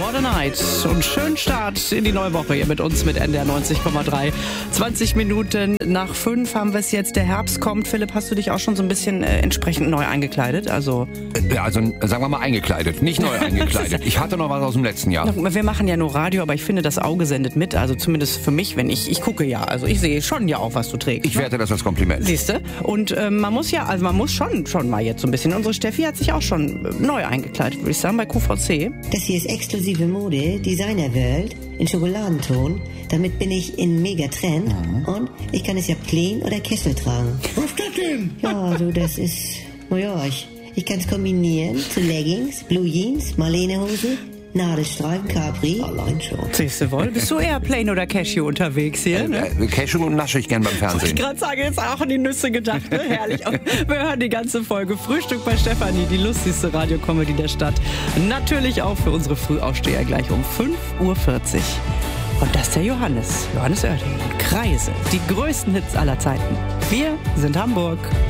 the Night und schönen Start in die neue Woche hier mit uns mit NDR 90,3. 20 Minuten nach 5 haben wir es jetzt. Der Herbst kommt. Philipp, hast du dich auch schon so ein bisschen entsprechend neu eingekleidet? Also sagen wir mal eingekleidet, nicht neu eingekleidet. Ich hatte noch was aus dem letzten Jahr. Wir machen ja nur Radio, aber ich finde, das Auge sendet mit. Also zumindest für mich, wenn ich gucke ja. Also ich sehe schon ja auch, was du trägst. Ich werte das als Kompliment. Siehst du? Und man muss schon mal jetzt so ein bisschen. Unsere Steffi hat sich auch schon neu eingekleidet, würde ich sagen, bei QVC. Das hier ist exklusive Mode, Designerwelt, in Schokoladenton. Damit bin ich in mega Trend. Und ich kann es ja plain oder Kessel tragen. Was geht denn? Ja, du, das ist... Naja, ich kann es kombinieren zu Leggings, Blue Jeans, Marlene-Hose, Nadelstreifen, Capri. Allein schon. Siehst du wohl? Bist du eher plain oder Cashew unterwegs hier? Ne? Cashew nasche ich gern beim Fernsehen. Ich gerade sagen, jetzt auch an die Nüsse gedacht. Ne? Herrlich. Und wir hören die ganze Folge Frühstück bei Stefanie, die lustigste Radiokomödie der Stadt. Natürlich auch für unsere Frühaufsteher gleich um 5:40 Uhr. Und das ist der Johannes Oerding. Kreise, die größten Hits aller Zeiten. Wir sind Hamburg.